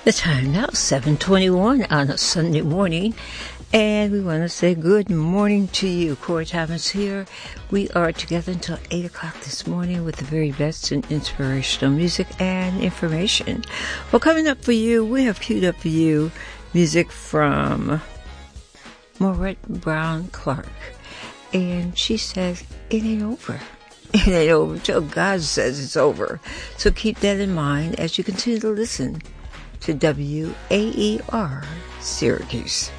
The time now, 7:21 on a Sunday morning, and we want to say good morning to you. Corey Thomas here. We are together until 8 o'clock this morning with the very best in inspirational music and information. Well, coming up for you, we have queued up for you music from Maurette Brown Clark, and she says, it ain't over. It ain't over until God says it's over. So keep that in mind as you continue to listen to WAER Syracuse.